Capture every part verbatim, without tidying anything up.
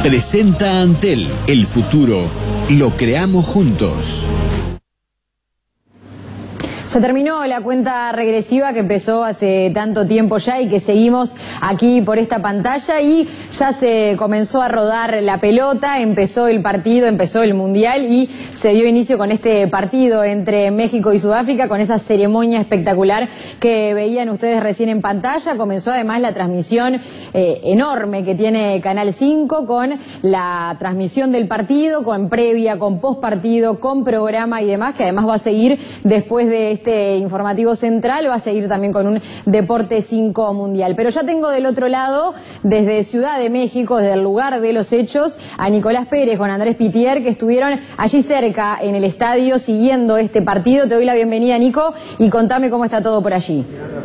Presenta Antel, el futuro lo creamos juntos. Se terminó la cuenta regresiva que empezó hace tanto tiempo ya y que seguimos aquí por esta pantalla, y ya se comenzó a rodar la pelota, empezó el partido, empezó el Mundial y se dio inicio con este partido entre México y Sudáfrica, con esa ceremonia espectacular que veían ustedes recién en pantalla. Comenzó además la transmisión eh, enorme que tiene Canal cinco, con la transmisión del partido, con previa, con postpartido, con programa y demás, que además va a seguir después de este informativo central, va a seguir también con un Deporte cinco Mundial. Pero ya tengo del otro lado, desde Ciudad de México, desde el lugar de los hechos, a Nicolás Pérez con Andrés Pitier, que estuvieron allí cerca en el estadio siguiendo este partido. Te doy la bienvenida, Nico, y contame cómo está todo por allí.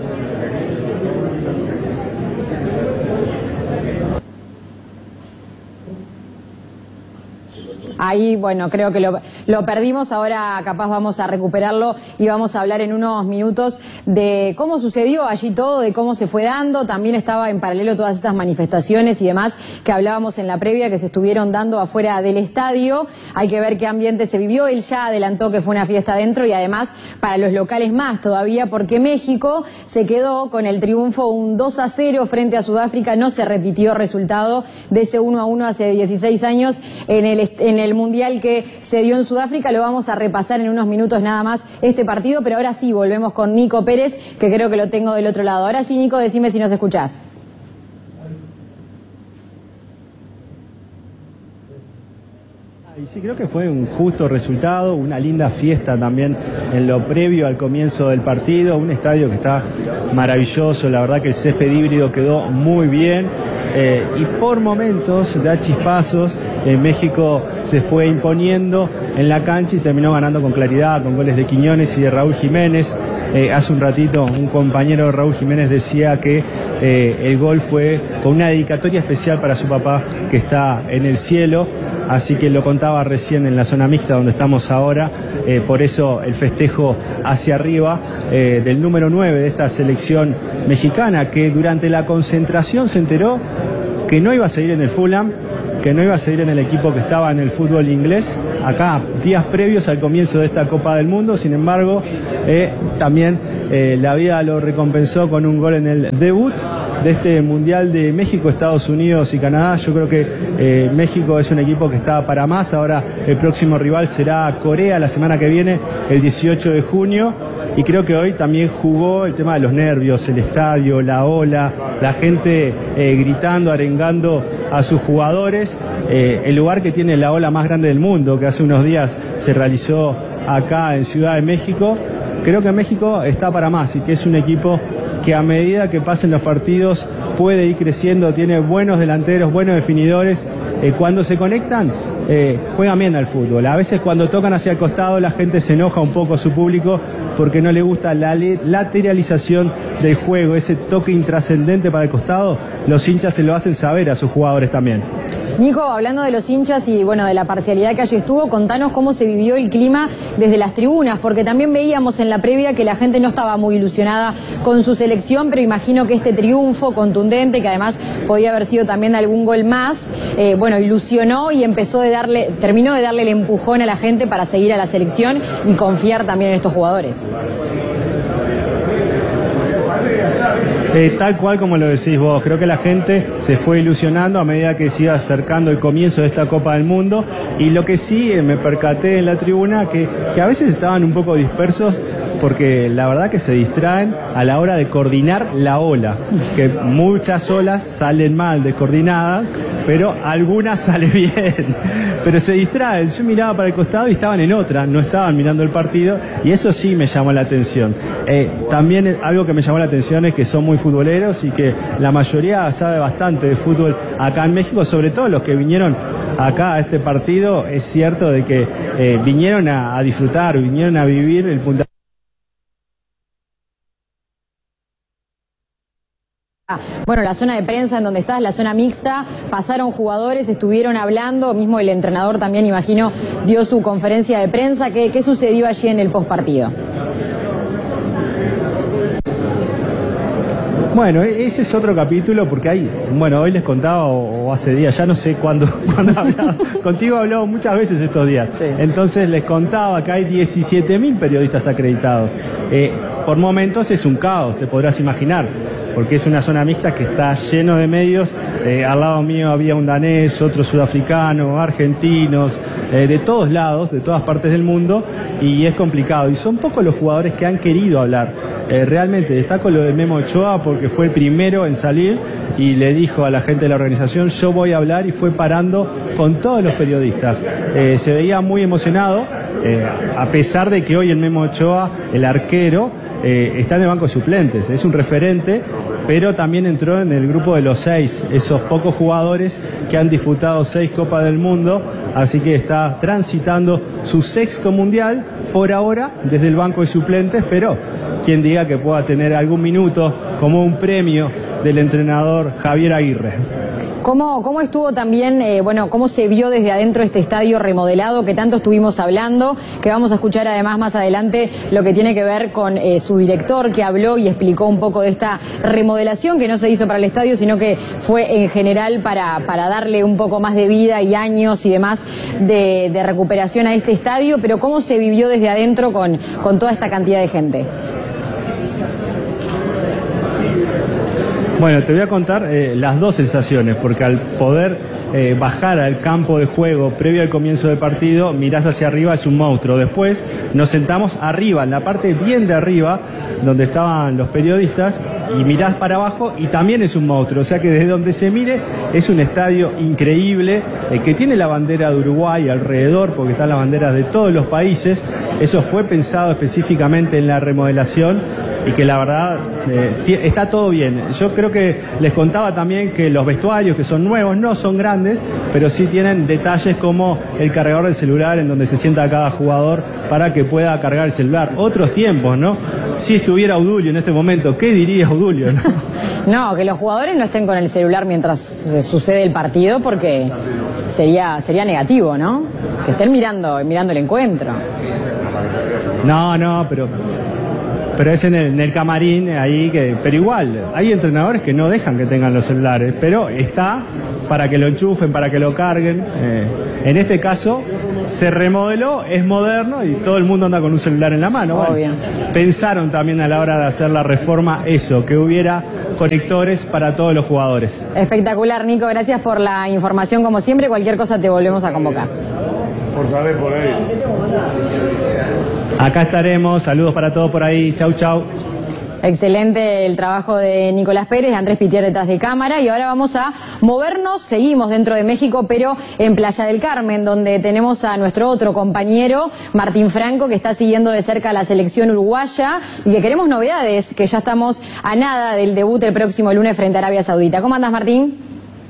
Ahí, bueno, creo que lo, lo perdimos, ahora capaz vamos a recuperarlo y vamos a hablar en unos minutos de cómo sucedió allí todo, de cómo se fue dando. También estaba en paralelo todas estas manifestaciones y demás que hablábamos en la previa, que se estuvieron dando afuera del estadio. Hay que ver qué ambiente se vivió. Él ya adelantó que fue una fiesta adentro, y además para los locales más todavía, porque México se quedó con el triunfo, un dos a cero frente a Sudáfrica. No se repitió resultado de ese uno a uno hace dieciséis años en el, en el Mundial que se dio en Sudáfrica. Lo vamos a repasar en unos minutos nada más este partido, pero ahora sí volvemos con Nico Pérez, que creo que lo tengo del otro lado. Ahora sí, Nico, decime si nos escuchás. Y sí, creo que fue un justo resultado, una linda fiesta también en lo previo al comienzo del partido, un estadio que está maravilloso, la verdad que el césped híbrido quedó muy bien. Eh, y por momentos da chispazos, eh, México se fue imponiendo en la cancha y terminó ganando con claridad, con goles de Quiñones y de Raúl Jiménez. Eh, hace un ratito un compañero de Raúl Jiménez decía que eh, el gol fue con una dedicatoria especial para su papá, que está en el cielo, así que lo contaba recién en la zona mixta donde estamos ahora. Eh, por eso el festejo hacia arriba eh, del número nueve de esta selección mexicana, que durante la concentración se enteró que no iba a seguir en el Fulham, que no iba a seguir en el equipo que estaba en el fútbol inglés, acá días previos al comienzo de esta Copa del Mundo. Sin embargo, eh, también eh, la vida lo recompensó con un gol en el debut de este Mundial de México, Estados Unidos y Canadá. Yo creo que eh, México es un equipo que está para más. Ahora el próximo rival será Corea la semana que viene, el dieciocho de junio. Y creo que hoy también jugó el tema de los nervios, el estadio, la ola, la gente eh, gritando, arengando a sus jugadores. Eh, el lugar que tiene la ola más grande del mundo, que hace unos días se realizó acá en Ciudad de México. Creo que México está para más y que es un equipo que a medida que pasen los partidos puede ir creciendo, tiene buenos delanteros, buenos definidores. Eh, cuando se conectan, eh, juegan bien al fútbol. A veces cuando tocan hacia el costado la gente se enoja un poco a su público porque no le gusta la lateralización del juego, ese toque intrascendente para el costado. Los hinchas se lo hacen saber a sus jugadores también. Nico, hablando de los hinchas y bueno, de la parcialidad que allí estuvo, contanos cómo se vivió el clima desde las tribunas, porque también veíamos en la previa que la gente no estaba muy ilusionada con su selección, pero imagino que este triunfo contundente, que además podía haber sido también algún gol más, eh, bueno, ilusionó y empezó de darle, terminó de darle el empujón a la gente para seguir a la selección y confiar también en estos jugadores. Eh, tal cual como lo decís vos, creo que la gente se fue ilusionando a medida que se iba acercando el comienzo de esta Copa del Mundo, y lo que sí eh, me percaté en la tribuna que, que a veces estaban un poco dispersos porque la verdad que se distraen a la hora de coordinar la ola, que muchas olas salen mal descoordinadas, pero algunas salen bien, pero se distraen. Yo miraba para el costado y estaban en otra, no estaban mirando el partido, y eso sí me llamó la atención. Eh, también algo que me llamó la atención es que son muy futboleros y que la mayoría sabe bastante de fútbol acá en México, sobre todo los que vinieron acá a este partido. Es cierto de que eh, vinieron a, a disfrutar, vinieron a vivir el puntaje. Bueno, la zona de prensa en donde estás, la zona mixta, pasaron jugadores, estuvieron hablando, mismo el entrenador también, imagino, dio su conferencia de prensa. ¿Qué, qué sucedió allí en el postpartido? Bueno, ese es otro capítulo porque hay, bueno, hoy les contaba o, o hace días, ya no sé cuándo, cuándo hablaba, contigo he hablado muchas veces estos días, sí. Entonces les contaba que hay diecisiete mil periodistas acreditados. Eh, por momentos es un caos, te podrás imaginar, porque es una zona mixta que está lleno de medios. Eh, al lado mío había un danés, otro sudafricano, argentinos, eh, de todos lados, de todas partes del mundo, y es complicado. Y son pocos los jugadores que han querido hablar. Eh, realmente destaco lo de Memo Ochoa porque fue el primero en salir y le dijo a la gente de la organización: yo voy a hablar, y fue parando con todos los periodistas. Eh, se veía muy emocionado, eh, a pesar de que hoy el Memo Ochoa, el arquero, Eh, está en el banco de suplentes, es un referente, pero también entró en el grupo de los seis, esos pocos jugadores que han disputado seis Copas del Mundo, así que está transitando su sexto mundial por ahora desde el banco de suplentes, pero quien diga que pueda tener algún minuto como un premio del entrenador Javier Aguirre. ¿Cómo, cómo estuvo también, eh, bueno, cómo se vio desde adentro este estadio remodelado que tanto estuvimos hablando, que vamos a escuchar además más adelante lo que tiene que ver con eh, su director, que habló y explicó un poco de esta remodelación que no se hizo para el estadio, sino que fue en general para, para darle un poco más de vida y años y demás de, de recuperación a este estadio? Pero ¿cómo se vivió desde adentro con, con toda esta cantidad de gente? Bueno, te voy a contar eh, las dos sensaciones, porque al poder eh, bajar al campo de juego previo al comienzo del partido, mirás hacia arriba, es un monstruo. Después nos sentamos arriba, en la parte bien de arriba, donde estaban los periodistas, y mirás para abajo y también es un monstruo. O sea que desde donde se mire es un estadio increíble, eh, que tiene la bandera de Uruguay alrededor, porque están las banderas de todos los países. Eso fue pensado específicamente en la remodelación, y que la verdad eh, está todo bien. Yo creo que les contaba también que los vestuarios, que son nuevos, no son grandes, pero sí tienen detalles como el cargador del celular, en donde se sienta cada jugador para que pueda cargar el celular. Otros tiempos, ¿no? Si estuviera Udulio en este momento, ¿qué diría Udulio, no? No, que los jugadores no estén con el celular mientras sucede el partido, porque sería, sería negativo, ¿no? Que estén mirando, mirando el encuentro. No, no, pero... Pero es en el, en el camarín ahí, que, pero igual, hay entrenadores que no dejan que tengan los celulares, pero está para que lo enchufen, para que lo carguen. Eh, en este caso se remodeló, es moderno y todo el mundo anda con un celular en la mano. Bueno, pensaron también a la hora de hacer la reforma eso, que hubiera conectores para todos los jugadores. Espectacular, Nico, gracias por la información como siempre. Cualquier cosa te volvemos a convocar. Por saber por ahí. Acá estaremos, saludos para todos por ahí, chau chau. Excelente el trabajo de Nicolás Pérez, Andrés Pitier detrás de cámara, y ahora vamos a movernos, seguimos dentro de México, pero en Playa del Carmen, donde tenemos a nuestro otro compañero, Martín Franco, que está siguiendo de cerca la selección uruguaya y que queremos novedades, que ya estamos a nada del debut el próximo lunes frente a Arabia Saudita. ¿Cómo andás, Martín?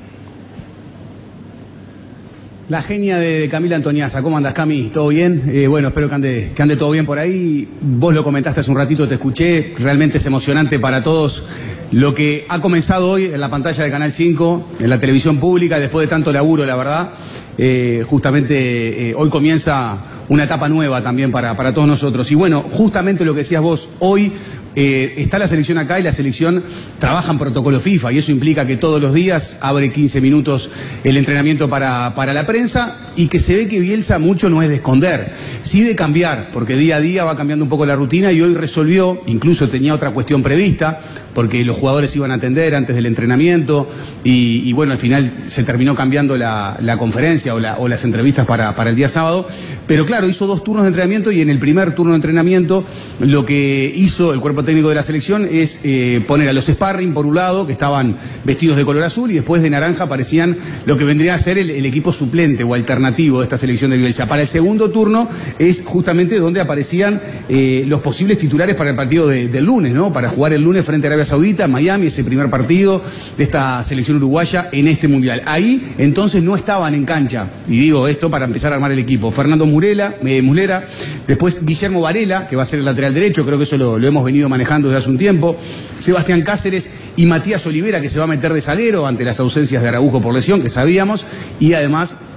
La genia de Camila Antoniazza. ¿Cómo andas, Cami? ¿Todo bien? Eh, bueno, espero que ande, que ande todo bien por ahí. Vos lo comentaste hace un ratito, te escuché. Realmente es emocionante para todos lo que ha comenzado hoy en la pantalla de Canal cinco, en la televisión pública, después de tanto laburo, la verdad. Eh, justamente eh, hoy comienza una etapa nueva también para, para todos nosotros. Y bueno, justamente lo que decías vos, hoy eh, está la selección acá y la selección trabaja en protocolo FIFA, y eso implica que todos los días abre quince minutos el entrenamiento para, para la prensa, y que se ve que Bielsa mucho no es de esconder, sí de cambiar, porque día a día va cambiando un poco la rutina, y hoy resolvió, incluso tenía otra cuestión prevista, porque los jugadores iban a atender antes del entrenamiento, y, y bueno, al final se terminó cambiando la, la conferencia o, la, o las entrevistas para, para el día sábado, pero claro, hizo dos turnos de entrenamiento, y en el primer turno de entrenamiento lo que hizo el cuerpo técnico de la selección es eh, poner a los sparring por un lado, que estaban vestidos de color azul, y después de naranja aparecían lo que vendría a ser el, el equipo suplente o alternativo de esta selección de Bielsa. Para el segundo turno es justamente donde aparecían eh, los posibles titulares para el partido de, del lunes, ¿no? Para jugar el lunes frente a Arabia Saudita, Miami, ese primer partido de esta selección uruguaya en este mundial. Ahí entonces no estaban en cancha, y digo esto para empezar a armar el equipo: Fernando Murela, eh, Muslera, después Guillermo Varela, que va a ser el lateral derecho, creo que eso lo, lo hemos venido manejando desde hace un tiempo, Sebastián Cáceres y Matías Olivera, que se va a meter de zaguero ante las ausencias de Araujo por lesión, que sabíamos, y además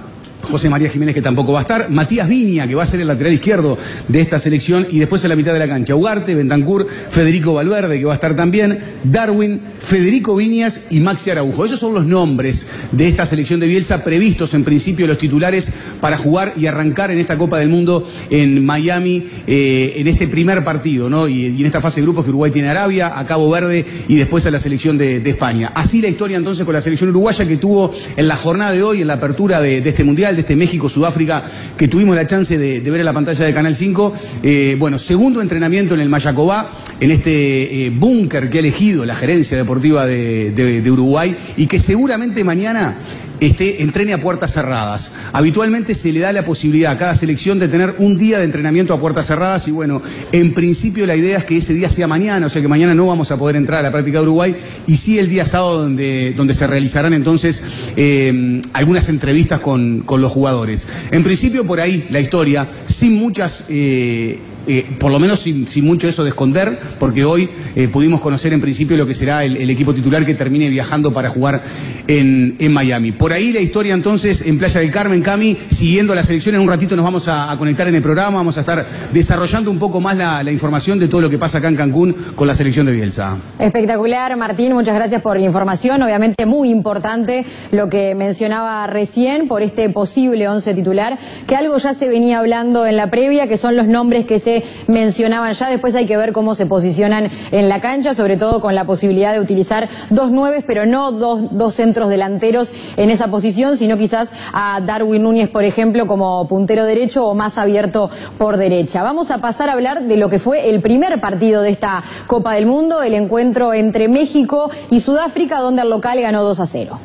José María Jiménez, que tampoco va a estar, Matías Viña, que va a ser el lateral izquierdo de esta selección, y después en la mitad de la cancha, Ugarte, Bentancur, Federico Valverde, que va a estar también, Darwin, Federico Viñas y Maxi Araujo. Esos son los nombres de esta selección de Bielsa, previstos en principio los titulares para jugar y arrancar en esta Copa del Mundo en Miami, eh, en este primer partido, ¿no? Y, y en esta fase de grupos que Uruguay tiene a Arabia, a Cabo Verde y después a la selección de, de España. Así la historia entonces con la selección uruguaya, que tuvo en la jornada de hoy, en la apertura de, de este Mundial, de este México-Sudáfrica, que tuvimos la chance de, de ver en la pantalla de Canal cinco. Eh, bueno, segundo entrenamiento en el Mayacobá, en este eh, búnker que ha elegido la gerencia deportiva de, de, de Uruguay, y que seguramente mañana Este, entrene a puertas cerradas. Habitualmente se le da la posibilidad a cada selección de tener un día de entrenamiento a puertas cerradas, y bueno, en principio la idea es que ese día sea mañana, o sea que mañana no vamos a poder entrar a la práctica de Uruguay, y sí el día sábado donde, donde se realizarán entonces eh, algunas entrevistas con, con los jugadores. En principio por ahí la historia, sin muchas... Eh, Eh, por lo menos sin, sin mucho eso de esconder, porque hoy eh, pudimos conocer en principio lo que será el, el equipo titular que termine viajando para jugar en, en Miami. Por ahí la historia entonces en Playa del Carmen, Cami, siguiendo la selección. En un ratito nos vamos a, a conectar en el programa, vamos a estar desarrollando un poco más la, la información de todo lo que pasa acá en Cancún con la selección de Bielsa. Espectacular, Martín, muchas gracias por la información. Obviamente muy importante lo que mencionaba recién por este posible once titular, que algo ya se venía hablando en la previa, que son los nombres que se mencionaban ya. Después hay que ver cómo se posicionan en la cancha, sobre todo con la posibilidad de utilizar dos nueves, pero no dos, dos centros delanteros en esa posición, sino quizás a Darwin Núñez, por ejemplo, como puntero derecho o más abierto por derecha. Vamos a pasar a hablar de lo que fue el primer partido de esta Copa del Mundo, el encuentro entre México y Sudáfrica, donde el local ganó dos a cero.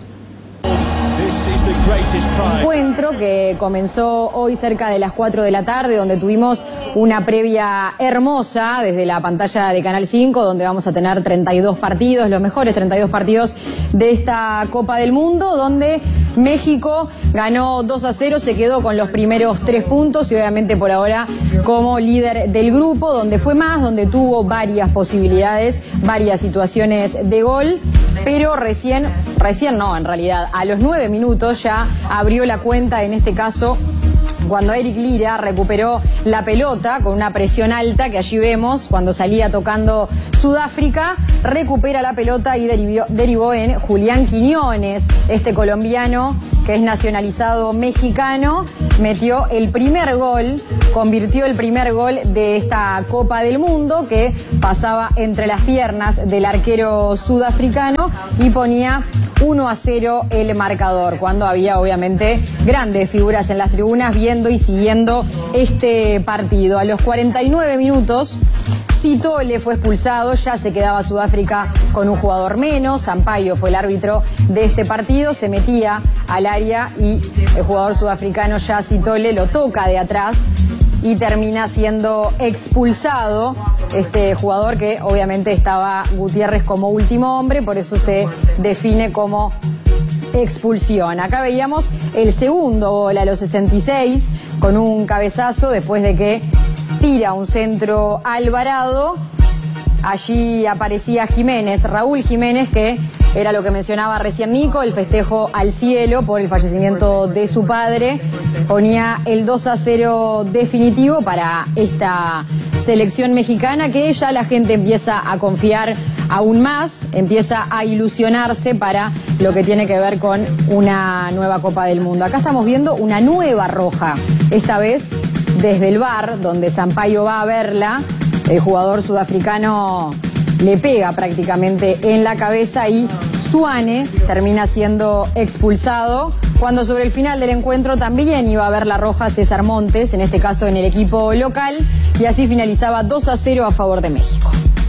Encuentro que comenzó hoy cerca de las cuatro de la tarde, donde tuvimos una previa hermosa desde la pantalla de Canal cinco, donde vamos a tener treinta y dos partidos, los mejores treinta y dos partidos de esta Copa del Mundo, donde México ganó dos a cero, se quedó con los primeros tres puntos y obviamente por ahora como líder del grupo, donde fue más, donde tuvo varias posibilidades, varias situaciones de gol, pero recién, recién no, en realidad, a los nueve minutos ya abrió la cuenta, en este caso cuando Eric Lira recuperó la pelota con una presión alta que allí vemos cuando salía tocando Sudáfrica, recupera la pelota y derivó, derivó en Julián Quiñones, este colombiano que es nacionalizado mexicano, metió el primer gol, convirtió el primer gol de esta Copa del Mundo, que pasaba entre las piernas del arquero sudafricano y ponía uno a cero el marcador, cuando había obviamente grandes figuras en las tribunas viendo y siguiendo este partido. A los cuarenta y nueve minutos, Sitole fue expulsado, ya se quedaba Sudáfrica con un jugador menos. Sampaio fue el árbitro de este partido, se metía al área y el jugador sudafricano ya Sitole lo toca de atrás y termina siendo expulsado este jugador, que obviamente estaba Gutiérrez como último hombre, por eso se define como expulsión. Acá veíamos el segundo gol a los sesenta y seis con un cabezazo después de que tira un centro Alvarado. Allí aparecía Jiménez, Raúl Jiménez, que era lo que mencionaba recién Nico, el festejo al cielo por el fallecimiento de su padre. Ponía el dos a cero definitivo para esta selección mexicana, que ya la gente empieza a confiar aún más, empieza a ilusionarse para lo que tiene que ver con una nueva Copa del Mundo. Acá estamos viendo una nueva roja, esta vez desde el V A R, donde Sampaio va a verla. El jugador sudafricano le pega prácticamente en la cabeza y Suane termina siendo expulsado, cuando sobre el final del encuentro también iba a ver la roja César Montes, en este caso en el equipo local, y así finalizaba dos a cero a favor de México.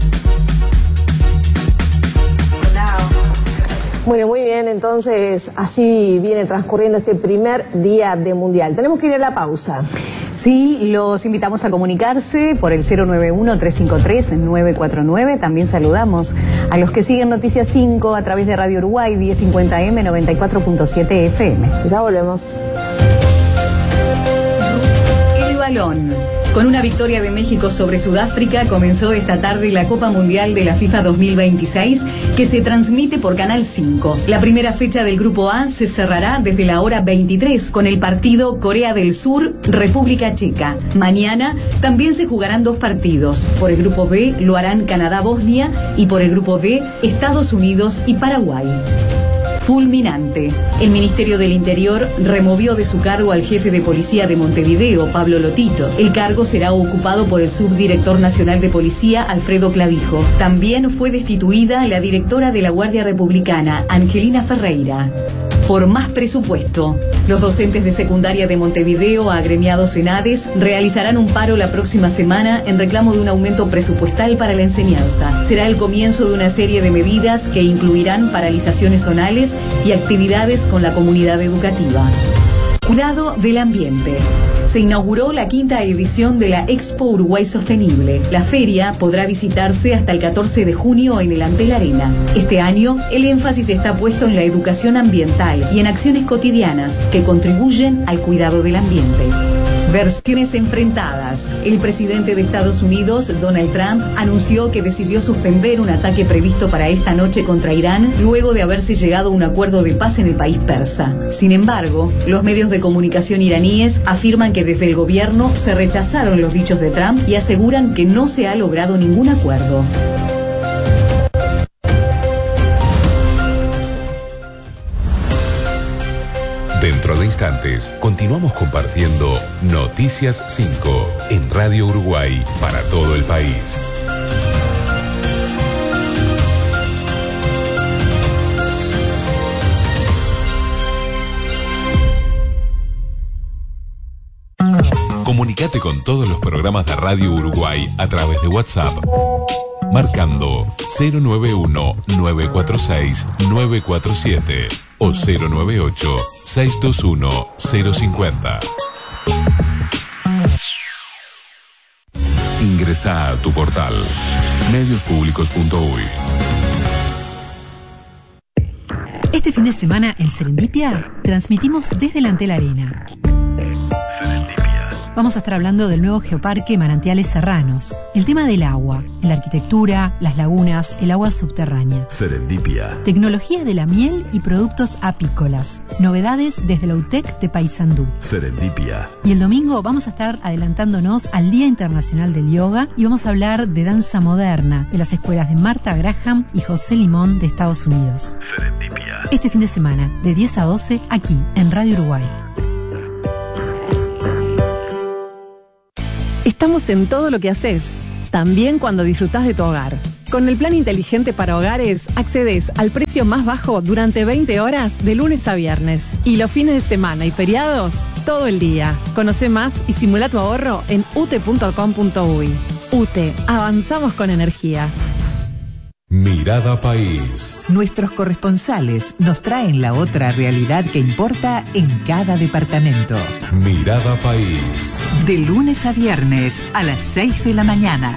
Bueno, muy bien, entonces así viene transcurriendo este primer día de Mundial. Tenemos que ir a la pausa. Sí, los invitamos a comunicarse por el cero nueve uno, tres cinco tres, nueve cuatro nueve. También saludamos a los que siguen Noticias cinco a través de Radio Uruguay diez cincuenta M, noventa y cuatro punto siete F M. Ya volvemos. El balón. Con una victoria de México sobre Sudáfrica, comenzó esta tarde la Copa Mundial de la FIFA dos mil veintiséis, que se transmite por Canal cinco. La primera fecha del Grupo A se cerrará desde la hora veintitrés con el partido Corea del Sur, República Checa. Mañana también se jugarán dos partidos. Por el Grupo B lo harán Canadá-Bosnia y por el Grupo D, Estados Unidos y Paraguay. Fulminante. El Ministerio del Interior removió de su cargo al jefe de policía de Montevideo, Pablo Lotito. El cargo será ocupado por el subdirector nacional de policía, Alfredo Clavijo. También fue destituida la directora de la Guardia Republicana, Angelina Ferreira. Por más presupuesto. Los docentes de secundaria de Montevideo, agremiados en ADES, realizarán un paro la próxima semana en reclamo de un aumento presupuestal para la enseñanza. Será el comienzo de una serie de medidas que incluirán paralizaciones zonales y actividades con la comunidad educativa. Cuidado del ambiente. Se inauguró la quinta edición de la Expo Uruguay Sostenible. La feria podrá visitarse hasta el catorce de junio en el Antel Arena. Este año, el énfasis está puesto en la educación ambiental y en acciones cotidianas que contribuyen al cuidado del ambiente. Versiones enfrentadas. El presidente de Estados Unidos, Donald Trump, anunció que decidió suspender un ataque previsto para esta noche contra Irán luego de haberse llegado a un acuerdo de paz en el país persa. Sin embargo, los medios de comunicación iraníes afirman que desde el gobierno se rechazaron los dichos de Trump y aseguran que no se ha logrado ningún acuerdo. Dentro de instantes, continuamos compartiendo Noticias cinco en Radio Uruguay para todo el país. Comunicate con todos los programas de Radio Uruguay a través de WhatsApp, marcando cero nueve uno, nueve cuatro seis, nueve cuatro siete o cero nueve ocho, seis dos uno, cero cinco cero. Ingresa a tu portal medios públicos punto uy. Este fin de semana en Serendipia transmitimos desde la Antel Arena. Vamos a estar hablando del nuevo geoparque Manantiales Serranos, el tema del agua, la arquitectura, las lagunas, el agua subterránea. Serendipia. Tecnología de la miel y productos apícolas. Novedades desde la U T E C de Paysandú. Serendipia. Y el domingo vamos a estar adelantándonos al Día Internacional del Yoga y vamos a hablar de danza moderna de las escuelas de Martha Graham y José Limón de Estados Unidos. Serendipia. Este fin de semana, de diez a doce, aquí en Radio Uruguay. Estamos en todo lo que haces, también cuando disfrutás de tu hogar. Con el plan inteligente para hogares, accedes al precio más bajo durante veinte horas de lunes a viernes. Y los fines de semana y feriados, todo el día. Conoce más y simula tu ahorro en u t e punto com punto uy. U T E, avanzamos con energía. Mirada País. Nuestros corresponsales nos traen la otra realidad que importa en cada departamento. Mirada País. De lunes a viernes a las seis de la mañana.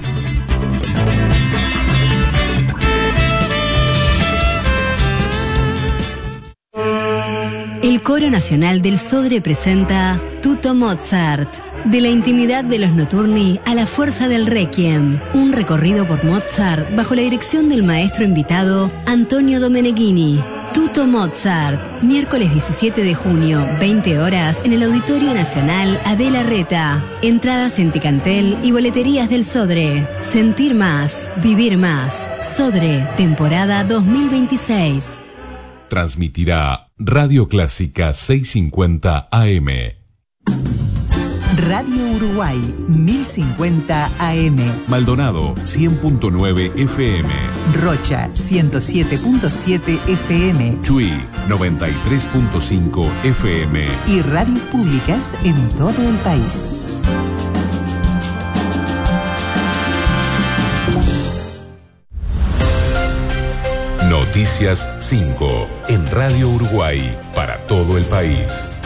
El Coro Nacional del Sodre presenta Tutto Mozart. De la intimidad de los Notturni a la fuerza del Requiem. Un recorrido por Mozart bajo la dirección del maestro invitado Antonio Domeneghini. Tutto Mozart, miércoles diecisiete de junio, veinte horas, en el Auditorio Nacional Adela Reta. Entradas en Ticantel y boleterías del Sodre. Sentir más, vivir más. Sodre, temporada dos mil veintiséis. Transmitirá Radio Clásica seiscientos cincuenta A M. Radio Uruguay, mil cincuenta A M. Maldonado, cien punto nueve F M. Rocha, ciento siete punto siete F M. Chuy, noventa y tres punto cinco F M. Y radios públicas en todo el país. Noticias cinco en Radio Uruguay para todo el país.